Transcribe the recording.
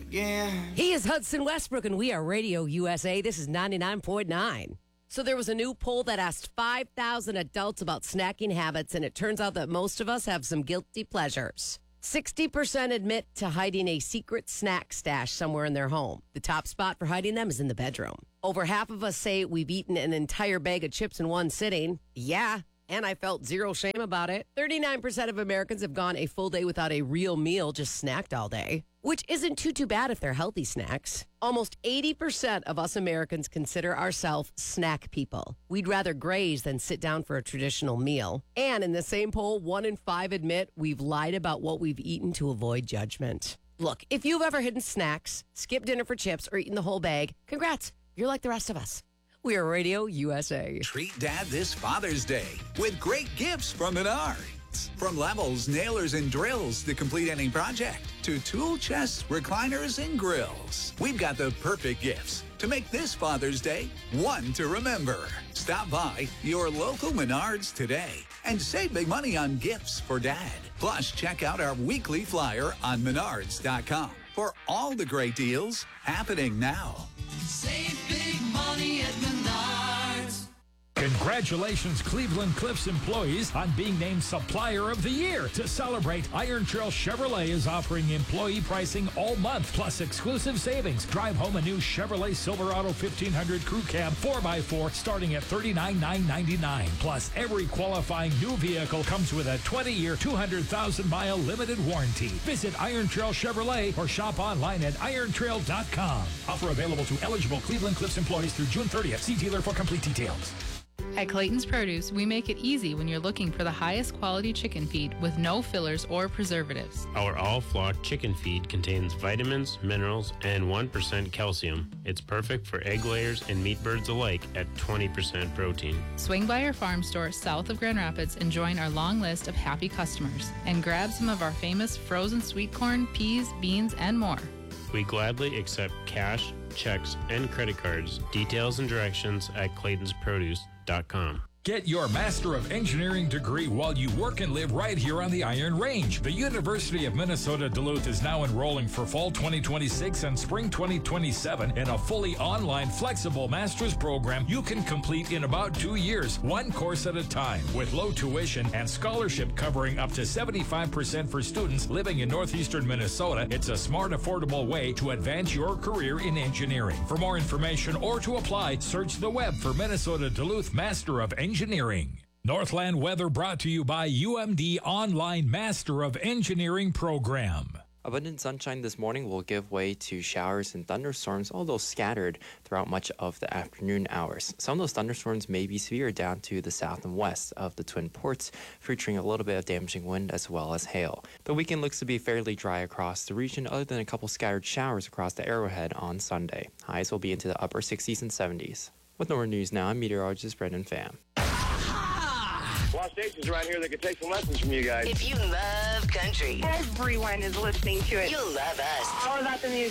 again. He is Hudson Westbrook, and we are Radio USA. This is 99.9. So there was a new poll that asked 5,000 adults about snacking habits, and it turns out that most of us have some guilty pleasures. 60% admit to hiding a secret snack stash somewhere in their home. The top spot for hiding them is in the bedroom. Over half of us say we've eaten an entire bag of chips in one sitting. Yeah, and I felt zero shame about it. 39% of Americans have gone a full day without a real meal, just snacked all day, which isn't too bad if they're healthy snacks. Almost 80% of us Americans consider ourselves snack people. We'd rather graze than sit down for a traditional meal. And in the same poll, 1 in 5 admit we've lied about what we've eaten to avoid judgment. Look, if you've ever hidden snacks, skipped dinner for chips, or eaten the whole bag, congrats, you're like the rest of us. We are Radio USA. Treat Dad this Father's Day with great gifts from Menards. From levels, nailers, and drills to complete any project, to tool chests, recliners, and grills. We've got the perfect gifts to make this Father's Day one to remember. Stop by your local Menards today and save big money on gifts for Dad. Plus, check out our weekly flyer on Menards.com for all the great deals happening now. Save big money at Menards. Congratulations, Cleveland Cliffs employees, on being named Supplier of the Year. To celebrate, Iron Trail Chevrolet is offering employee pricing all month, plus exclusive savings. Drive home a new Chevrolet Silverado 1500 Crew Cab 4x4 starting at $39,999. Plus, every qualifying new vehicle comes with a 20-year, 200,000-mile limited warranty. Visit Iron Trail Chevrolet or shop online at irontrail.com. Offer available to eligible Cleveland Cliffs employees through June 30th. See dealer for complete details. At Clayton's Produce, we make it easy when you're looking for the highest quality chicken feed with no fillers or preservatives. Our all-flock chicken feed contains vitamins, minerals, and 1% calcium. It's perfect for egg layers and meat birds alike at 20% protein. Swing by our farm store south of Grand Rapids and join our long list of happy customers. And grab some of our famous frozen sweet corn, peas, beans, and more. We gladly accept cash, checks, and credit cards. Details and directions at claytonsproduce.com. Get your Master of Engineering degree while you work and live right here on the Iron Range. The University of Minnesota Duluth is now enrolling for fall 2026 and spring 2027 in a fully online, flexible master's program you can complete in about 2 years, one course at a time, with low tuition and scholarship covering up to 75% for students living in northeastern Minnesota. It's a smart, affordable way to advance your career in engineering. For more information or to apply, search the web for Minnesota Duluth Master of Engineering. Northland weather brought to you by UMD Online Master of Engineering Program. Abundant sunshine this morning will give way to showers and thunderstorms, although scattered throughout much of the afternoon hours. Some of those thunderstorms may be severe down to the south and west of the Twin Ports, featuring a little bit of damaging wind as well as hail. The weekend looks to be fairly dry across the region, other than a couple scattered showers across the Arrowhead on Sunday. Highs will be into the upper 60s and 70s. With more news now, I'm meteorologist Brendan Pham. A lot of stations around here that could take some lessons from you guys. If you love country, everyone is listening to it. You'll love us. All about the music.